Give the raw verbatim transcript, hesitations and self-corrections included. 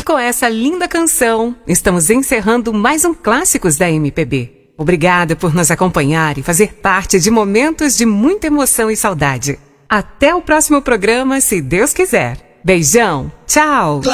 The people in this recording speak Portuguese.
com essa linda canção, estamos encerrando mais um Clássicos da M P B. Obrigada por nos acompanhar e fazer parte de momentos de muita emoção e saudade. Até o próximo programa, se Deus quiser. Beijão, tchau!